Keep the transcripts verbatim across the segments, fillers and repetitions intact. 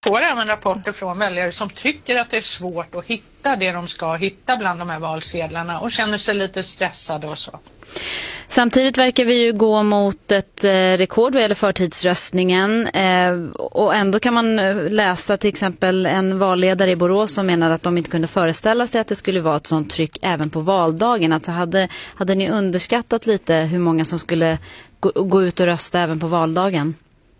får även rapporter från väljare som tycker att det är svårt att hitta det de ska hitta bland de här valsedlarna och känner sig lite stressade och så. Samtidigt verkar vi ju gå mot ett eh, rekord vad gäller förtidsröstningen eh, och ändå kan man läsa till exempel en valledare i Borås som menade att de inte kunde föreställa sig att det skulle vara ett sånt tryck även på valdagen. Alltså hade, hade ni underskattat lite hur många som skulle gå, gå ut och rösta även på valdagen?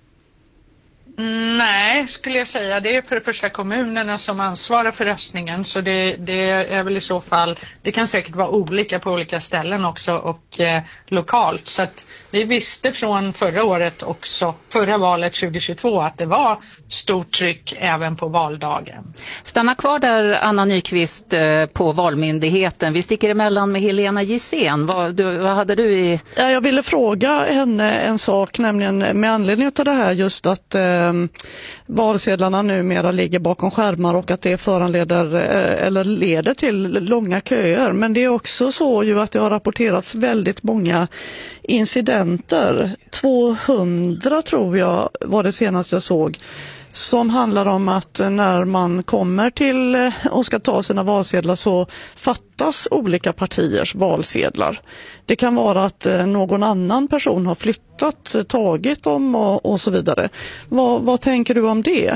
Nej, skulle jag säga. Det är för det första kommunerna som ansvarar för röstningen, så det, det är väl i så fall, det kan säkert vara olika på olika ställen också och eh, lokalt. Så att vi visste från förra året också, förra valet tjugohundratjugotvå, att det var stort tryck även på valdagen. Stanna kvar där, Anna Nyqvist, eh, på Valmyndigheten. Vi sticker emellan med Helena Gissén. Vad, du, vad hade du i... Ja, jag ville fråga henne en sak, nämligen med anledning av det här just att eh, valsedlarna numera ligger bakom skärmar och att det föranleder eller leder till långa köer. Men det är också så ju att det har rapporterats väldigt många incidenter. tvåhundra tror jag var det senaste jag såg. Som handlar om att när man kommer till och ska ta sina valsedlar så fattas olika partiers valsedlar. Det kan vara att någon annan person har flyttat, tagit dem och, och så vidare. Vad, vad tänker du om det?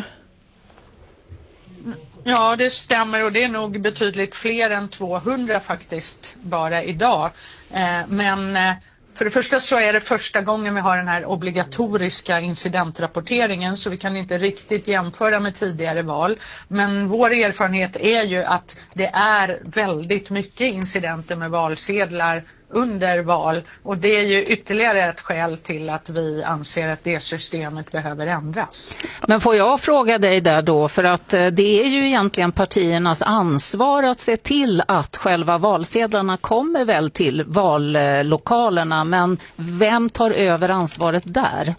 Ja, det stämmer och det är nog betydligt fler än tvåhundra faktiskt bara idag. Eh, men... Eh, För det första så är det första gången vi har den här obligatoriska incidentrapporteringen, så vi kan inte riktigt jämföra med tidigare val. Men vår erfarenhet är ju att det är väldigt mycket incidenter med valsedlar under val, och det är ju ytterligare ett skäl till att vi anser att det systemet behöver ändras. Men får jag fråga dig där då, för att det är ju egentligen partiernas ansvar att se till att själva valsedlarna kommer väl till vallokalerna, men vem tar över ansvaret där?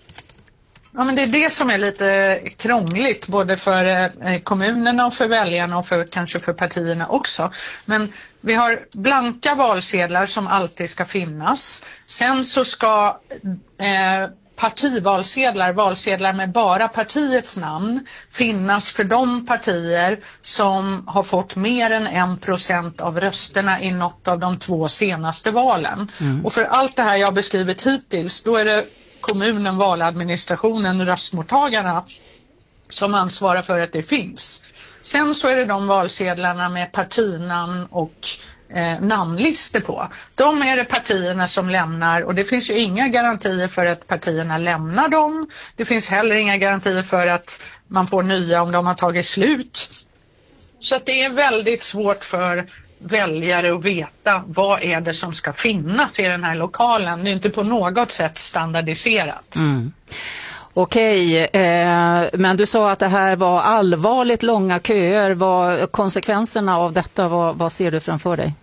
Ja, men det är det som är lite krångligt både för eh, kommunerna och för väljarna och för, kanske för partierna också. Men vi har blanka valsedlar som alltid ska finnas. Sen så ska eh, partivalsedlar, valsedlar med bara partiets namn, finnas för de partier som har fått mer än en procent av rösterna i något av de två senaste valen. Mm. Och för allt det här jag har beskrivit hittills, då är det kommunen, valadministrationen, röstmottagarna som ansvarar för att det finns. Sen så är det de valsedlarna med partinamn och eh, namnlistor på. De är det partierna som lämnar, och det finns ju inga garantier för att partierna lämnar dem. Det finns heller inga garantier för att man får nya om de har tagit slut. Så att det är väldigt svårt för väljare att veta vad är det som ska finnas i den här lokalen. Det är inte på något sätt standardiserat. Mm. Okej, eh, men du sa att det här var allvarligt långa köer. Vad konsekvenserna av detta, vad, vad ser du framför dig?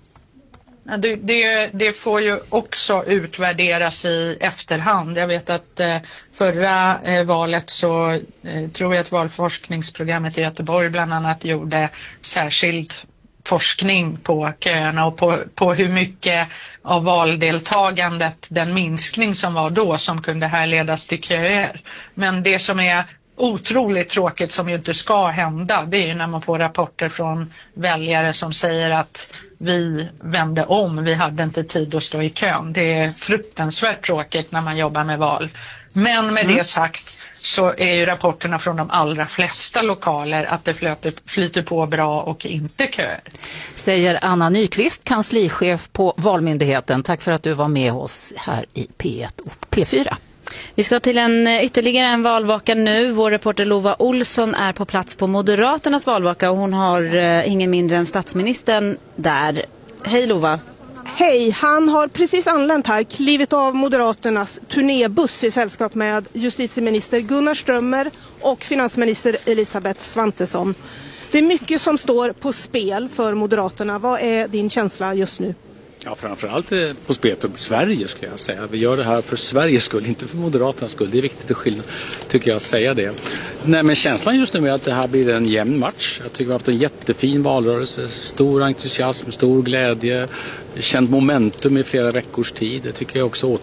Ja, det, det, det får ju också utvärderas i efterhand. Jag vet att eh, förra eh, valet så eh, tror jag att valforskningsprogrammet i Göteborg bland annat gjorde särskild forskning på köerna och på, på hur mycket av valdeltagandet, den minskning som var då, som kunde härledas till köer. Men det som är otroligt tråkigt, som ju inte ska hända, det är ju när man får rapporter från väljare som säger att vi vände om, vi hade inte tid att stå i kön. Det är fruktansvärt tråkigt när man jobbar med val. Men med mm. det sagt så är ju rapporterna från de allra flesta lokaler att det flyter, flyter på bra och inte köer. Säger Anna Nyqvist, kanslichef på Valmyndigheten. Tack för att du var med oss här i P ett och P fyra. Vi ska till en ytterligare en valvaka nu. Vår reporter Lova Olsson är på plats på Moderaternas valvaka och hon har uh, ingen mindre än statsministern där. Hej Lova. Hej, han har precis anlänt här, klivit av Moderaternas turnébuss i sällskap med justitieminister Gunnar Strömmer och finansminister Elisabeth Svantesson. Det är mycket som står på spel för Moderaterna. Vad är din känsla just nu? Ja, framförallt på spel för Sverige skulle jag säga. Vi gör det här för Sveriges skull, inte för Moderaternas skull. Det är viktigt att skilja, tycker jag, att säga det. Nej, men känslan just nu är att det här blir en jämn match. Jag tycker vi har haft en jättefin valrörelse. Stor entusiasm, stor glädje. Känt momentum i flera veckors tid. Det tycker jag också återspeglar